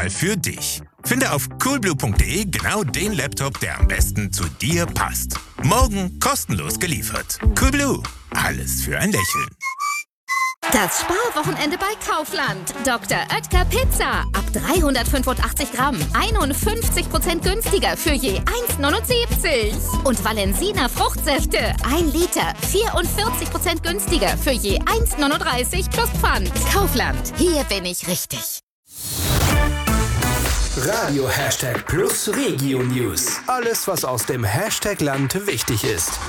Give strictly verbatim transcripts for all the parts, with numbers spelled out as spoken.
Spezial für dich. Finde auf coolblue punkt de genau den Laptop, der am besten zu dir passt. Morgen kostenlos geliefert. Coolblue. Alles für ein Lächeln. Das Sparwochenende bei Kaufland. Doktor Oetker Pizza. Ab dreihundertfünfundachtzig Gramm. einundfünfzig Prozent günstiger für je eins neunundsiebzig. Und Valensina Fruchtsäfte. ein Liter. vierundvierzig Prozent günstiger für je eins neununddreißig plus Pfand. Kaufland. Hier bin ich richtig. Radio Hashtag Plus Regio News. Alles, was aus dem Hashtag Land wichtig ist.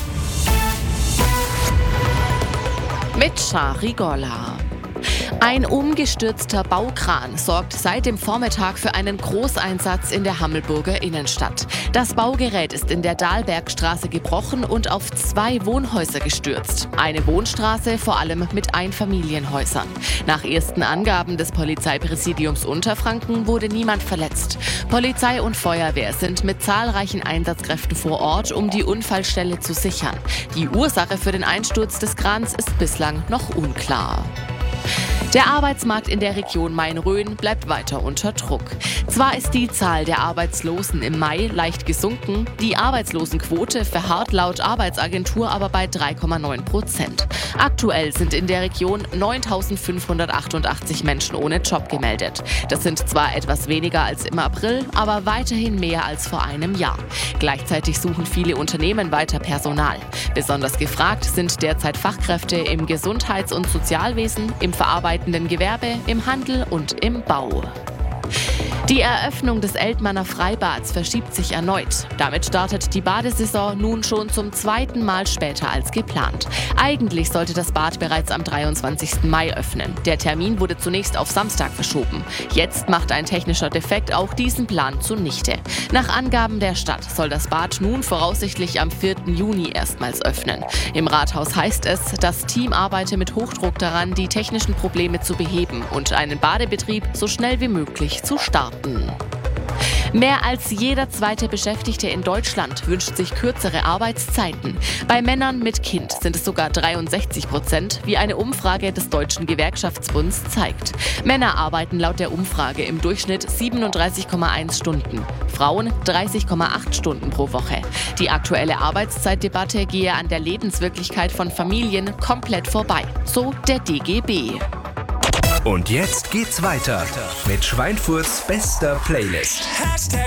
Mit Shari Golla. Ein umgestürzter Baukran sorgt seit dem Vormittag für einen Großeinsatz in der Hammelburger Innenstadt. Das Baugerät ist in der Dahlbergstraße gebrochen und auf zwei Wohnhäuser gestürzt. Eine Wohnstraße, vor allem mit Einfamilienhäusern. Nach ersten Angaben des Polizeipräsidiums Unterfranken wurde niemand verletzt. Polizei und Feuerwehr sind mit zahlreichen Einsatzkräften vor Ort, um die Unfallstelle zu sichern. Die Ursache für den Einsturz des Krans ist bislang noch unklar. Der Arbeitsmarkt in der Region Main-Rhön bleibt weiter unter Druck. Zwar ist die Zahl der Arbeitslosen im Mai leicht gesunken, die Arbeitslosenquote verharrt laut Arbeitsagentur aber bei drei Komma neun Prozent. Aktuell sind in der Region neuntausendfünfhundertachtundachtzig Menschen ohne Job gemeldet. Das sind zwar etwas weniger als im April, aber weiterhin mehr als vor einem Jahr. Gleichzeitig suchen viele Unternehmen weiter Personal. Besonders gefragt sind derzeit Fachkräfte im Gesundheits- und Sozialwesen, im verarbeitenden Gewerbe, im Handel und im Bau. Die Eröffnung des Eltmanner Freibads verschiebt sich erneut. Damit startet die Badesaison nun schon zum zweiten Mal später als geplant. Eigentlich sollte das Bad bereits am dreiundzwanzigsten Mai öffnen. Der Termin wurde zunächst auf Samstag verschoben. Jetzt macht ein technischer Defekt auch diesen Plan zunichte. Nach Angaben der Stadt soll das Bad nun voraussichtlich am vierten Juni erstmals öffnen. Im Rathaus heißt es, das Team arbeite mit Hochdruck daran, die technischen Probleme zu beheben und einen Badebetrieb so schnell wie möglich zu starten. Mehr als jeder zweite Beschäftigte in Deutschland wünscht sich kürzere Arbeitszeiten. Bei Männern mit Kind sind es sogar dreiundsechzig Prozent, wie eine Umfrage des Deutschen Gewerkschaftsbunds zeigt. Männer arbeiten laut der Umfrage im Durchschnitt siebenunddreißig Komma eins Stunden, Frauen dreißig Komma acht Stunden pro Woche. Die aktuelle Arbeitszeitdebatte gehe an der Lebenswirklichkeit von Familien komplett vorbei, so der D G B. Und jetzt geht's weiter mit Schweinfurts bester Playlist. Hashtag